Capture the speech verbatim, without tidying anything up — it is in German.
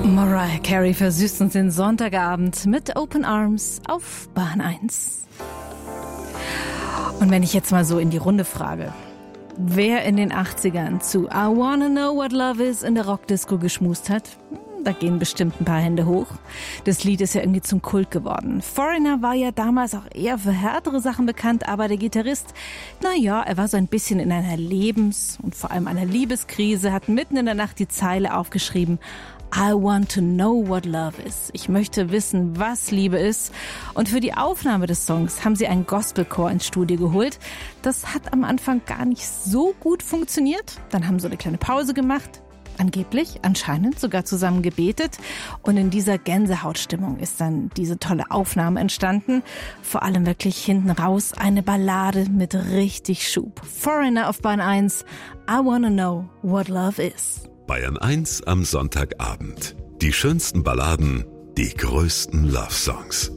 Mariah Carey versüßt uns den Sonntagabend mit Open Arms auf Bahn eins. Und wenn ich jetzt mal so in die Runde frage, wer in den achtzigern zu I Wanna Know What Love Is in der Rockdisco geschmust hat, da gehen bestimmt ein paar Hände hoch. Das Lied ist ja irgendwie zum Kult geworden. Foreigner war ja damals auch eher für härtere Sachen bekannt, aber der Gitarrist, naja, er war so ein bisschen in einer Lebens- und vor allem einer Liebeskrise, hat mitten in der Nacht die Zeile aufgeschrieben: I want to know what love is. Ich möchte wissen, was Liebe ist. Und für die Aufnahme des Songs haben sie einen Gospelchor ins Studio geholt. Das hat am Anfang gar nicht so gut funktioniert. Dann haben sie eine kleine Pause gemacht. Angeblich, anscheinend sogar zusammen gebetet. Und in dieser Gänsehautstimmung ist dann diese tolle Aufnahme entstanden. Vor allem wirklich hinten raus eine Ballade mit richtig Schub. Foreigner auf Bahn eins. I wanna know what love is. Bayern eins am Sonntagabend. Die schönsten Balladen, die größten Love-Songs.